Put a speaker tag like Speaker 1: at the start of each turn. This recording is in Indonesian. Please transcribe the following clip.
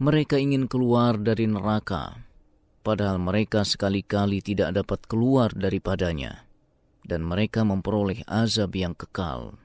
Speaker 1: Mereka ingin keluar dari neraka, padahal mereka sekali-kali tidak dapat keluar daripadanya, dan mereka memperoleh azab yang kekal.